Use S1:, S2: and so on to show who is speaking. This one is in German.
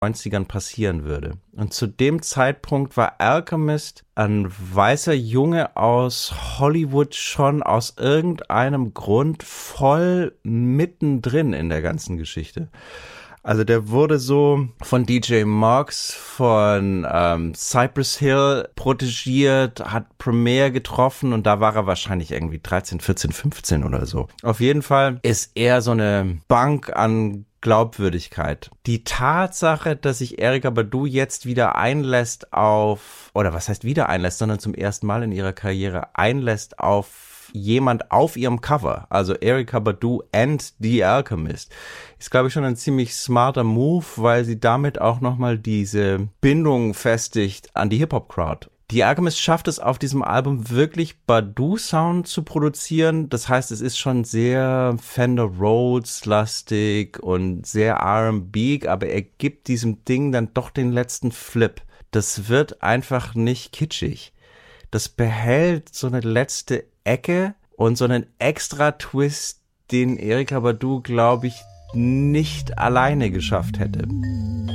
S1: 90ern passieren würde. Und zu dem Zeitpunkt war Alchemist ein weißer Junge aus Hollywood schon aus irgendeinem Grund voll mittendrin in der ganzen Geschichte. Also der wurde so von DJ Moggs, von Cypress Hill protegiert, hat Premiere getroffen und da war er wahrscheinlich irgendwie 13, 14, 15 oder so. Auf jeden Fall ist er so eine Bank an Glaubwürdigkeit. Die Tatsache, dass sich Erykah Badu jetzt wieder einlässt auf, oder was heißt wieder einlässt, sondern zum ersten Mal in ihrer Karriere einlässt auf jemand auf ihrem Cover, also Erykah Badu and The Alchemist, ist, glaube ich, schon ein ziemlich smarter Move, weil sie damit auch nochmal diese Bindung festigt an die Hip-Hop-Crowd. The Alchemist schafft es auf diesem Album wirklich Badu-Sound zu produzieren. Das heißt, es ist schon sehr Fender Rhodes-lastig und sehr R&B, aber er gibt diesem Ding dann doch den letzten Flip. Das wird einfach nicht kitschig. Das behält so eine letzte Ecke und so einen extra Twist, den Erykah Badu, glaube ich, nicht alleine geschafft hätte.